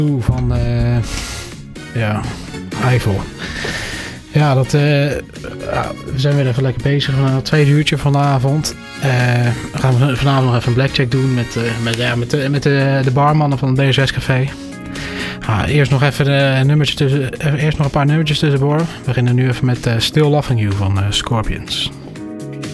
Van Eiffel. Ja, we zijn weer even lekker bezig. Een tweede uurtje vanavond. Gaan we vanavond nog even een blackjack doen met de barmannen van het DSS Café. Eerst nog even een paar nummertjes tussendoor. We beginnen nu even met Still Loving You van Scorpions.